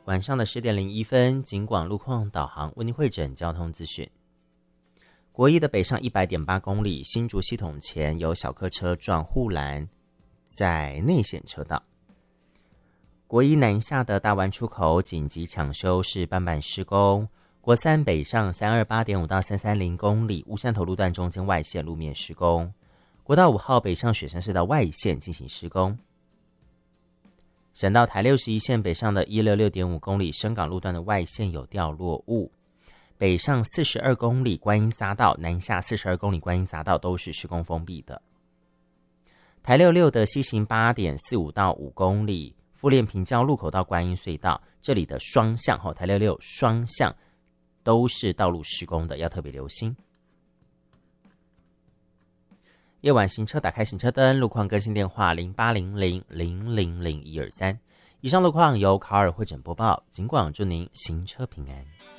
晚上的10点01分，警广路况导航为您汇整交通资讯。国一的北上100.8公里，新竹系统前有小客车撞护栏，在内线车道。国一南下的大湾出口紧急抢修是半板施工。国三北上328.5到330公里，乌山头路段中间外线路面施工。国道5号北上雪山隧道外线进行施工。省道台61线北上的166.5公里，深港路段的外线有掉落物。北上42公里观音匝道，南下42公里观音匝道都是施工封闭的。台66的西行8.45到5公里，富恋平交路口到观音隧道，这里的双向台66双向都是道路施工的，要特别留心。夜晚行车打开行车灯，路况更新电话0800000123。以上路况由卡尔汇整播报，警广祝您行车平安。